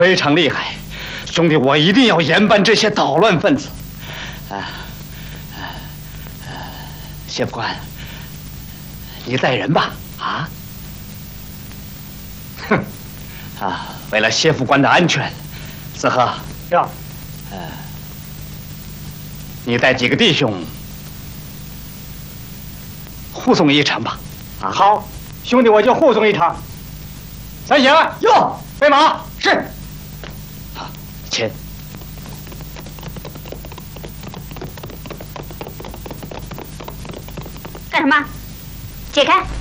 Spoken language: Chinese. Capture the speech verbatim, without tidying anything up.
非常厉害，兄弟，我一定要严办这些捣乱分子。啊，啊，啊谢副官，你带人吧。啊，哼，啊，为了谢副官的安全，四鹤， 呀， 呃，你带几个弟兄护送一程吧。啊， 好，兄弟，我就护送一场。三贤，哟，备马。是。 好，请。 干什么？解开！